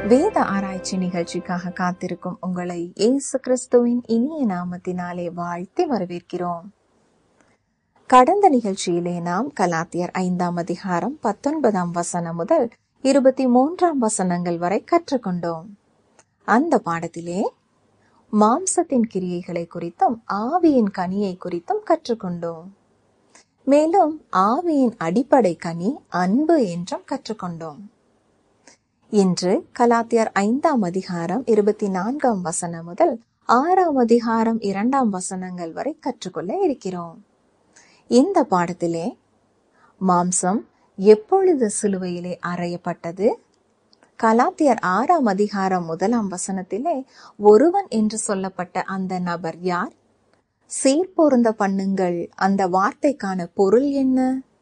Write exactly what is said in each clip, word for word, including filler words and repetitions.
வேத ஆராய்ச்சி நிகழ்ச்சிக்காக காத்திருக்கும் உங்களை இயேசு கிறிஸ்துவின் இனிய நாமத்தினாலே வாழ்த்தி வரவேற்கிறோம். கடந்த நிகழ்ச்சியிலே நாம் கலாத்தியர் ஐந்தாம் அதிகாரம் பத்தொன்பதாம் வசனம் முதல் இருபத்தி மூன்றாம் வசனங்கள் வரை கற்றுக்கொண்டோம். அந்த பாடத்திலே மாம்சத்தின் கிரியைகளை குறித்தும் ஆவியின் கனியை குறித்தும் கற்றுக்கொண்டோம். மேலும் ஆவியின் அடிப்படை கனி அன்பு என்றும் கற்றுக்கொண்டோம். இன்று கலாத்தியர் ஐந்தாம் அதிகாரம் இருபத்தி நான்காம் வசனம் முதல் ஆறாம் அதிகாரம் இரண்டாம் வசனங்கள் வரை கற்றுக்கொள்ள இருக்கிறோம். இந்த பாடத்திலே மாம்சம் எப்பொழுது சிலுவையிலே அறையப்பட்டது, கலாத்தியர் ஆறாம் அதிகாரம் முதலாம் வசனத்திலே ஒருவன் என்று சொல்லப்பட்ட அந்த நபர் யார், சீர்பொருந்த பண்ணுங்கள் அந்த வார்த்தைக்கான பொருள் என்ன,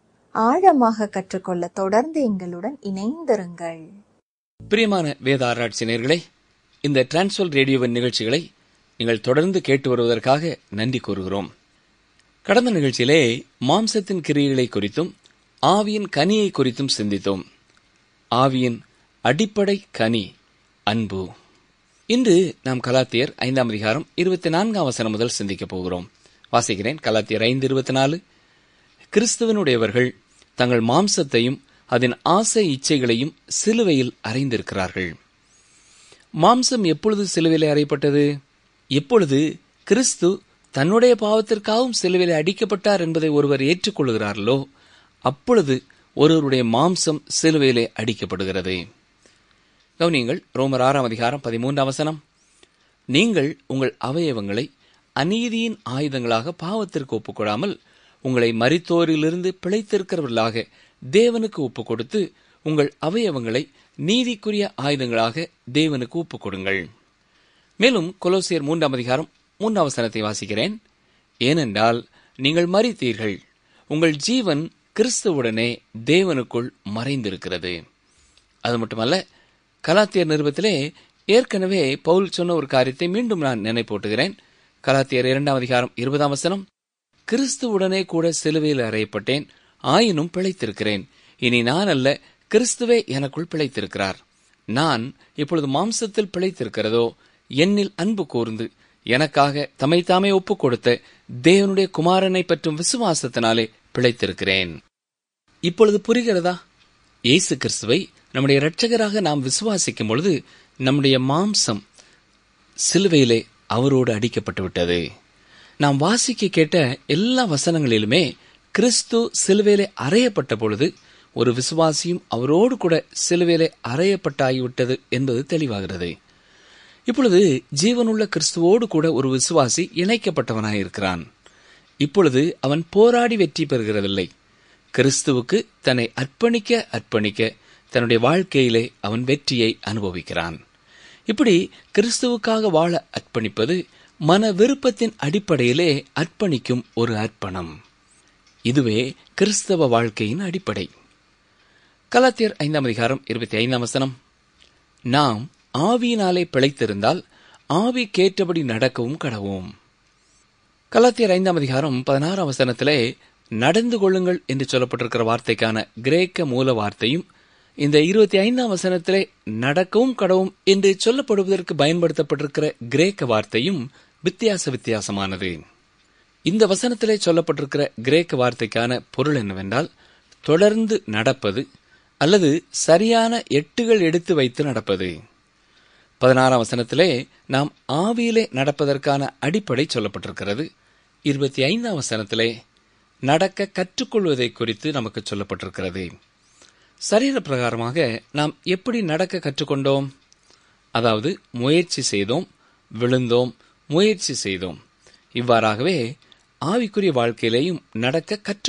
ஆழமாக கற்றுக்கொள்ள தொடர்ந்து எங்களுடன் இணைந்திருங்கள். பிரியமான வேத ஆராய்ச்சி நேயர்களே, இந்த டிரான்ஸ்வல் ரேடியோவின் நிகழ்ச்சிகளை நீங்கள் தொடர்ந்து கேட்டு வருவதற்காக நன்றி கூறுகிறோம். கடந்த நிகழ்ச்சியிலே மாம்சத்தின் கிரியைகளை குறித்தும் ஆவியின் கனியை குறித்தும் சிந்தித்தோம். ஆவியின் அடிப்படை கனி அன்பு. இன்று நாம் கலாத்தியர் ஐந்தாம் அதிகாரம் இருபத்தி நான்காம் வசனம் முதல் சிந்திக்கப் போகிறோம். வாசிக்கிறேன். கலாத்தியர் ஐந்து இருபத்தி நாலு. கிறிஸ்துவனுடையவர்கள் தங்கள் மாம்சத்தையும் அதன் ஆசை இச்சைகளையும் சிலுவையில் அறைந்திருக்கிறார்கள். மாம்சம் எப்பொழுது சிலுவையில் அறையப்பட்டது? எப்பொழுது கிறிஸ்து தன்னுடைய பாவத்திற்காகவும் சிலுவையில் அடிக்கப்பட்டார் என்பதை ஒருவர் ஏற்றுக்கொள்கிறார்களோ அப்பொழுது ஒருவருடைய மாம்சம் சிலுவையிலே அடிக்கப்படுகிறது. கவனியுங்கள். ரோமர் ஆறாம் அதிகாரம் பதிமூன்றாம் வசனம். நீங்கள் உங்கள் அவயவங்களை அநீதியின் ஆயுதங்களாக பாவத்திற்கு ஒப்புக்கொடாமல் உங்களை மரித்தோரிலிருந்து பிழைத்திருக்கிறவர்களாக தேவனுக்கு ஒப்புக் கொடுத்து உங்கள் அவயவங்களை நீதிக்குரிய ஆயுதங்களாக தேவனுக்கு ஒப்புக் கொடுங்கள். மேலும் கொலோசியர் மூன்றாம் அதிகாரம் மூன்றாம் வசனத்தை வாசிக்கிறேன். ஏனென்றால் நீங்கள் மரித்தீர்கள், உங்கள் ஜீவன் கிறிஸ்துவுடனே தேவனுக்குள் மறைந்திருக்கிறது. அது மட்டுமல்ல, கலாத்தியர் நிருபத்திலே ஏற்கனவே பவுல் சொன்ன ஒரு காரியத்தை மீண்டும் நான் நினைப்பூட்டுகிறேன். கலாத்தியர் இரண்டாம் அதிகாரம் இருபதாம் வசனம். கிறிஸ்துவுடனே கூட சிலுவையில் அறையப்பட்டேன், ஆயினும் பிழைத்திருக்கிறேன். இனி நான் அல்ல, கிறிஸ்துவே எனக்குள் பிழைத்திருக்கிறார். நான் இப்பொழுது மாம்சத்தில் பிழைத்திருக்கிறதோ என்னில் அன்பு கூர்ந்து எனக்காக தம்மைத்தாமே ஒப்புக் கொடுத்த தேவனுடைய குமாரனை பற்றும் விசுவாசத்தினாலே பிழைத்திருக்கிறேன். இப்பொழுது புரிகிறதா? இயேசு கிறிஸ்துவை நம்முடைய இரட்சகராக நாம் விசுவாசிக்கும் பொழுது நம்முடைய மாம்சம் சிலுவையிலே அவரோடு அடிக்கப்பட்டு விட்டது. நாம் வாசிக்க கேட்ட எல்லா வசனங்களிலுமே கிறிஸ்து சிலுவையிலே அறையப்பட்ட பொழுது ஒரு விசுவாசியும் அவரோடு கூட சிலுவையிலே அறையப்பட்டாகிவிட்டது என்பது தெளிவாகிறது. இப்பொழுது ஜீவனுள்ள கிறிஸ்துவோடு கூட ஒரு விசுவாசி இணைக்கப்பட்டவனாயிருக்கிறான். இப்பொழுது அவன் போராடி வெற்றி பெறுகிறதில்லை. கிறிஸ்துவுக்கு தன்னை அர்ப்பணிக்க அர்ப்பணிக்க தன்னுடைய வாழ்க்கையிலே அவன் வெற்றியை அனுபவிக்கிறான். இப்படி கிறிஸ்துவுக்காக வாழ அர்ப்பணிப்பது மன விருப்பத்தின் அடிப்படையிலே அர்ப்பணிக்கும் ஒரு அர்ப்பணம். இதுவே கிறிஸ்தவ வாழ்க்கையின் அடிப்படை. கலாத்தியர் ஐந்தாம் அதிகாரம் இருபத்தி ஐந்தாம் வசனம். நாம் ஆவியினாலே பிழைத்திருந்தால் ஆவி கேட்டபடி நடக்கவும் கடவோம். கலாத்தியர் ஐந்தாம் அதிகாரம் பதினாறாம் வசனத்திலே நடந்து கொள்ளுங்கள் என்று சொல்லப்பட்டிருக்கிற வார்த்தைக்கான கிரேக்க மூல வார்த்தையும் இந்த இருபத்தி ஐந்தாம் வசனத்திலே நடக்கவும் கடவும் என்று சொல்லப்படுவதற்கு பயன்படுத்தப்பட்டிருக்கிற கிரேக்க வார்த்தையும் வித்தியாச வித்தியாசமானது. இந்த வசனத்திலே சொல்லப்பட்டிருக்கிற கிரேக்க வார்த்தைக்கான பொருள் என்னவென்றால் தொடர்ந்து நடப்பது அல்லது சரியான எட்டுகள் எடுத்து வைத்து நடப்பது. பதினாறாம் வசனத்திலே நாம் ஆவியிலே நடப்பதற்கான அடிப்படை சொல்லப்பட்டிருக்கிறது. இருபத்தி ஐந்தாம் வசனத்திலே நடக்க கற்றுக்கொள்வதை குறித்து நமக்கு சொல்லப்பட்டிருக்கிறது. சரீர பிரகாரமாக நாம் எப்படி நடக்க கற்றுக்கொண்டோம்? அதாவது முயற்சி செய்தோம், விழுந்தோம், முயற்சி செய்தோம். இவ்வாறாகவே ஆவிக்குரிய வாழ்க்கையிலேயும் நடக்க கற்று